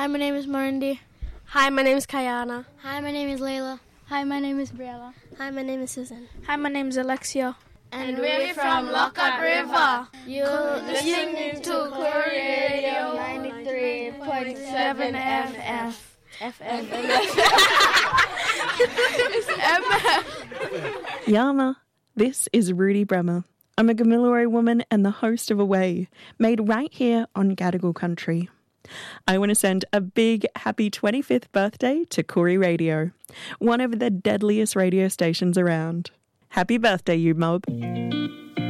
Hi, my name is Marindi. Hi, my name is Kayana. Hi, my name is Layla. Hi, my name is Briella. Hi, my name is Susan. Hi, my name is Alexia. And we're from Lockhart River. You're listening to Koori Radio 93.7 FM. Yama, this is Rudy Bremer. I'm a Gamilaroi woman and the host of Away, made right here on Gadigal country. I want to send a big happy 25th birthday to Koori Radio, one of the deadliest radio stations around. Happy birthday, you mob.